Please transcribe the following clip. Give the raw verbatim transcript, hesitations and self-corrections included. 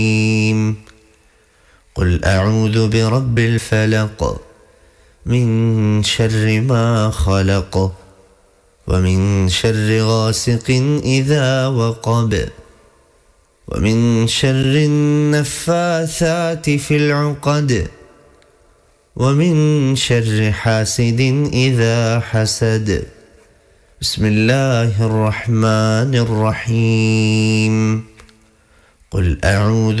قل أعوذ برب الفلق من شر ما خلق ومن شر غاسق إذا وقب ومن شر النفاثات في العقد ومن شر حاسد إذا حسد. بسم الله الرحمن الرحيم. قل أعوذ